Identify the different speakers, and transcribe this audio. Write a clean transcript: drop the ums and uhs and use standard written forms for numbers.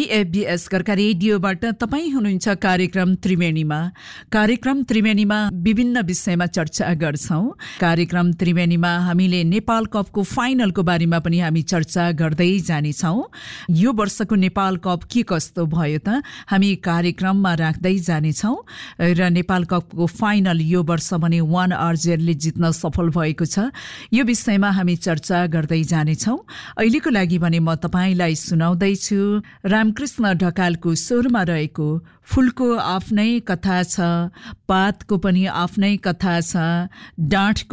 Speaker 1: CABS कर्का रेडियोबाट तपाईँ हुनुहुन्छ कार्यक्रम त्रिवेणीमा। कार्यक्रम त्रिवेणीमा विभिन्न विषयमा चर्चा गर्छौं। कार्यक्रम त्रिवेणीमा हामीले नेपाल कपको फाइनलको बारेमा पनि हामी चर्चा गर्दै जानेछौं। यो वर्षको नेपाल कप के कस्तो भयो त हामी कार्यक्रममा राख्दै जानेछौं र नेपाल कपको फाइनल यो वर्ष भने 1 अर्जेनले जित्न सफल भएको छ। यो विषयमा हामी चर्चा गर्दै जानेछौं। अहिलेको लागि भने म तपाईलाई सुनाउँदै छु रामकृष्ण ढकालको स्वरमा रहेको फूलको आफ्नै कथा छ, पातको पनि आफ्नै कथा छ, डाँठको